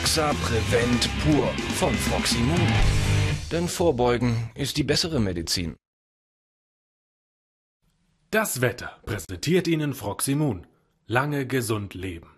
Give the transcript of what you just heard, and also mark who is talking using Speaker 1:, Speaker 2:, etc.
Speaker 1: Axa Prevent Pur von Froximon. Denn Vorbeugen ist die bessere Medizin.
Speaker 2: Das Wetter präsentiert Ihnen Froximon. Lange gesund leben.